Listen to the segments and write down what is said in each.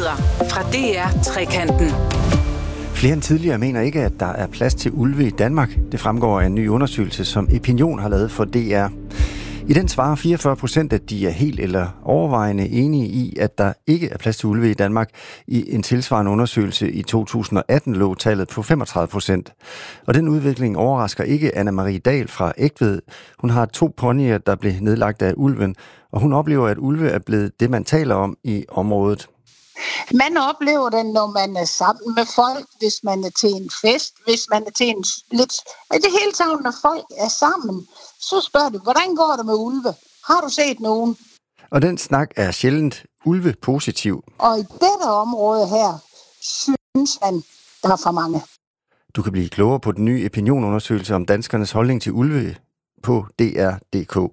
Nyheder fra DR Trekanten. Flere end tidligere mener ikke, at der er plads til ulve i Danmark. Det fremgår af en ny undersøgelse, som Epinion har lavet for DR. I den svarer 44%, at de er helt eller overvejende enige i, at der ikke er plads til ulve i Danmark. I en tilsvarende undersøgelse i 2018 lå tallet på 35%. Og den udvikling overrasker ikke Anna-Marie Dahl fra Egtved. Hun har 2 ponyer, der blev nedlagt af ulven, og hun oplever, at ulve er blevet det, man taler om i området. Man oplever den, når man er sammen med folk, hvis man er til en fest, hvis man er til en lidt... I det hele taget, når folk er sammen, så spørger de, hvordan går det med ulve? Har du set nogen? Og den snak er sjældent ulve-positiv. Og i dette område her, synes man, der er for mange. Du kan blive klogere på den nye Epinion-undersøgelse om danskernes holdning til ulve på dr.dk.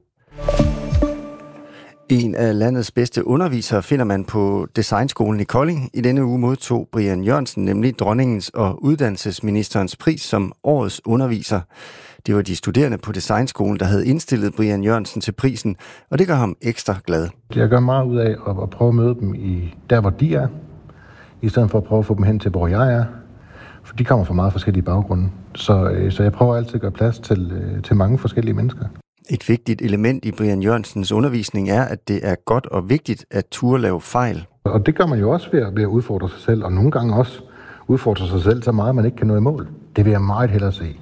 En af landets bedste undervisere finder man på Designskolen i Kolding. I denne uge modtog Brian Jørgensen nemlig dronningens og uddannelsesministerens pris som årets underviser. Det var de studerende på Designskolen, der havde indstillet Brian Jørgensen til prisen, og det gør ham ekstra glad. Jeg gør meget ud af at prøve at møde dem der, hvor de er, i stedet for at prøve at få dem hen til, hvor jeg er. For de kommer fra meget forskellige baggrunde, så jeg prøver altid at gøre plads til mange forskellige mennesker. Et vigtigt element i Brian Jørgensens undervisning er, at det er godt og vigtigt at turde lave fejl. Og det gør man jo også ved at udfordre sig selv, og nogle gange også udfordre sig selv så meget, at man ikke kan nå i mål. Det vil jeg meget hellere se,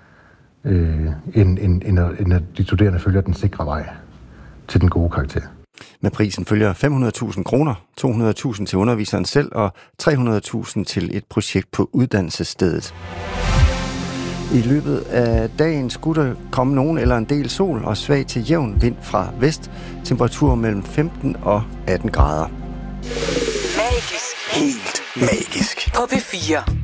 end at de studerende følger den sikre vej til den gode karakter. Med prisen følger 500.000 kroner, 200.000 til underviseren selv og 300.000 til et projekt på uddannelsesstedet. I løbet af dagen skulle der komme nogen eller en del sol og svag til jævn vind fra vest. Temperatur mellem 15 og 18 grader. Magisk. Helt magisk. På P4.